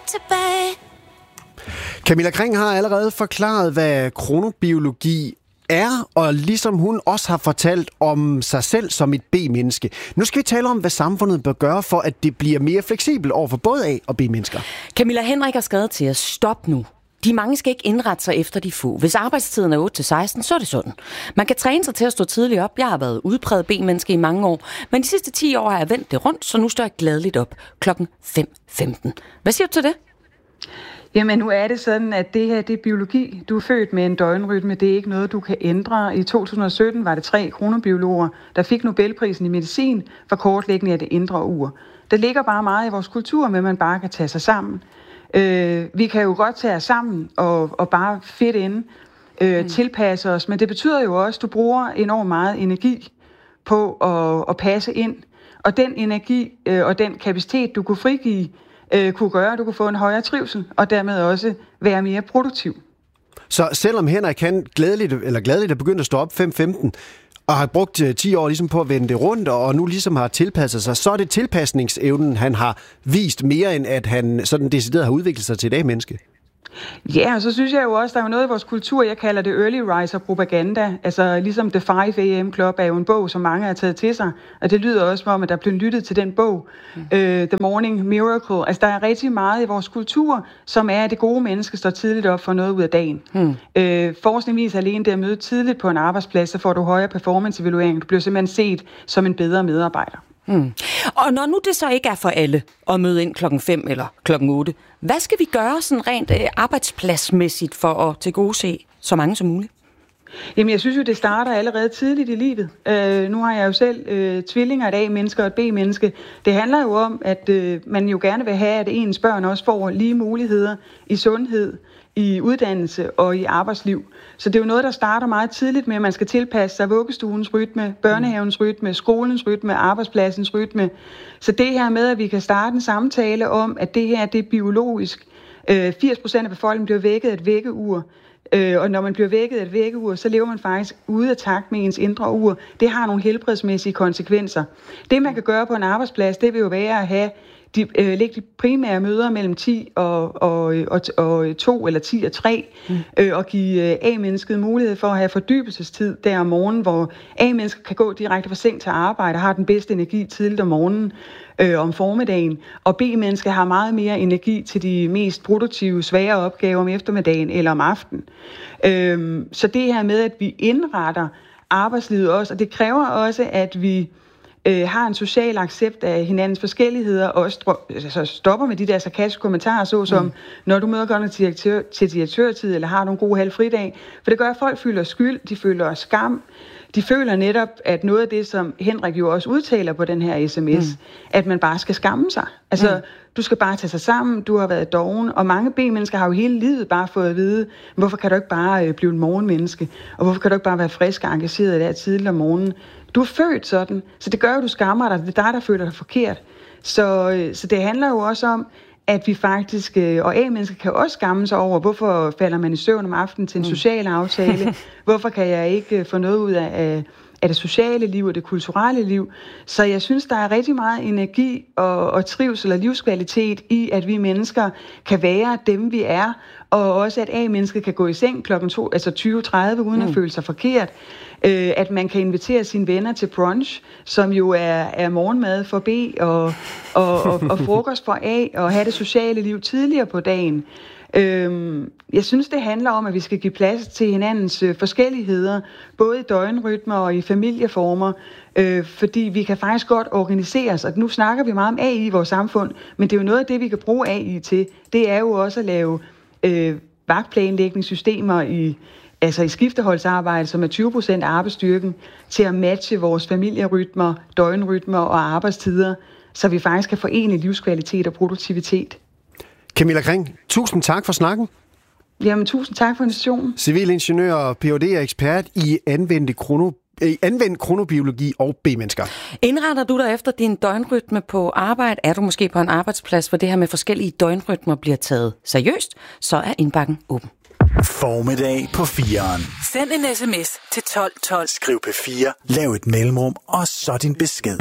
tilbage. Camilla Kring har allerede forklaret, hvad kronobiologi er, og ligesom hun også har fortalt om sig selv som et B-menneske. Nu skal vi tale om, hvad samfundet bør gøre for, at det bliver mere fleksibelt over for både A- og B-mennesker. Camilla Henrik har skrevet til os, stop nu. De mange skal ikke indrette sig efter de få. Hvis arbejdstiden er 8-16, så er det sådan. Man kan træne sig til at stå tidligt op. Jeg har været udpræget B-menneske i mange år, men de sidste 10 år har jeg vendt det rundt, så nu står jeg gladeligt op klokken 5:15. Hvad siger du til det? Jamen nu er det sådan, at det her det er biologi. Du er født med en døgnrytme, det er ikke noget, du kan ændre. I 2017 var det 3 kronobiologer, der fik Nobelprisen i medicin for kortlægning af det indre ur. Der ligger bare meget i vores kultur med, at man bare kan tage sig sammen. Vi kan jo godt tage os sammen og bare fedt inde, tilpasse os, men det betyder jo også, at du bruger enormt meget energi på at passe ind. Og den energi og den kapacitet, du kunne frigive, kunne gøre, at du kunne få en højere trivsel, og dermed også være mere produktiv. Så selvom Henrik gladeligt er begyndt at stå op 5:15, og har brugt 10 år ligesom på at vende det rundt, og nu ligesom har tilpasset sig, så er det tilpasningsevnen, han har vist mere, end at han sådan decideret har udviklet sig til et A-menneske. Ja, og så synes jeg jo også, der er noget i vores kultur, jeg kalder det early riser propaganda. Altså ligesom The 5 AM Club er jo en bog, som mange har taget til sig, og det lyder også som om, at der blev lyttet til den bog, The Morning Miracle. Altså der er rigtig meget i vores kultur, som er, at det gode menneske står tidligt op for noget ud af dagen. Forskning viser alene det at møde tidligt på en arbejdsplads, så får du højere performance-evaluering. Du bliver simpelthen set som en bedre medarbejder. Og når nu det så ikke er for alle at møde ind klokken 5 eller klokken 8, hvad skal vi gøre sådan rent arbejdspladsmæssigt for at tilgodese så mange som muligt? Jamen, jeg synes jo, det starter allerede tidligt i livet. Nu har jeg jo selv tvillinger, et A-menneske og et B-menneske. Det handler jo om, at man jo gerne vil have, at ens børn også får lige muligheder i sundhed, i uddannelse og i arbejdsliv. Så det er jo noget, der starter meget tidligt med, at man skal tilpasse sig vuggestuens rytme, børnehavens rytme, skolens rytme, arbejdspladsens rytme. Så det her med, at vi kan starte en samtale om, at det her det er biologisk. 80% af befolkningen bliver vækket af et vækkeur. Og når man bliver vækket af et vækkeur, så lever man faktisk ude af takt med ens indre ur. Det har nogle helbredsmæssige konsekvenser. Det, man kan gøre på en arbejdsplads, det vil jo være at have lægge de primære møder mellem 10 og 2 eller 10 og 3, og give A-mennesket mulighed for at have fordybelsestid der om morgenen, hvor A-mennesket kan gå direkte fra seng til arbejde og har den bedste energi tidligt om morgenen om formiddagen, og B-mennesket har meget mere energi til de mest produktive, svære opgaver om eftermiddagen eller om aftenen. Så det her med, at vi indretter arbejdslivet også, og det kræver også, at vi har en social accept af hinandens forskelligheder, og også stopper med de der sarkastiske kommentarer, såsom, når du møder godt til direktørtid, eller har du en god halvfridag. For det gør, at folk føler skyld, de føler skam, de føler netop, at noget af det, som Henrik jo også udtaler på den her sms, at man bare skal skamme sig. Altså, du skal bare tage sig sammen, du har været doven, og mange B-mennesker har jo hele livet bare fået at vide, hvorfor kan du ikke bare blive en morgenmenneske, og hvorfor kan du ikke bare være frisk og engageret der tidligt om morgenen. Du er født sådan, så det gør jo, at du skammer dig. Det er dig, der føler dig forkert. Så det handler jo også om, at vi faktisk, og A-mennesker kan også skamme sig over, hvorfor falder man i søvn om aftenen til en social aftale? Hvorfor kan jeg ikke få noget ud af det sociale liv og det kulturelle liv? Så jeg synes, der er rigtig meget energi og trivsel og livskvalitet i, at vi mennesker kan være dem, vi er, og også at A-mennesket kan gå i seng klokken 20:30 uden at føle sig forkert. At man kan invitere sine venner til brunch, som jo er morgenmad for B og frokost for A, og have det sociale liv tidligere på dagen. Jeg synes, det handler om, at vi skal give plads til hinandens forskelligheder, både i døgnrytmer og i familieformer, fordi vi kan faktisk godt organisere os, og nu snakker vi meget om AI i vores samfund, men det er jo noget af det, vi kan bruge AI til. Det er jo også at lave vagtplanlægningssystemer i skifteholdsarbejde, som er 20% af arbejdsstyrken, til at matche vores familierytmer, døgnrytmer og arbejdstider, så vi faktisk kan forene livskvalitet og produktivitet. Camilla Kring, tusind tak for snakken. Jamen, tusind tak for invitationen. Civilingeniør og Ph.D. og ekspert i anvendt kronobiologi og B-mennesker. Indretter du dig efter din døgnrytme på arbejde? Er du måske på en arbejdsplads, hvor det her med forskellige døgnrytmer bliver taget seriøst? Så er indbakken åben. Formiddag på 4'eren. Send en sms til 1212. Skriv P4, lav et mellemrum og så din besked.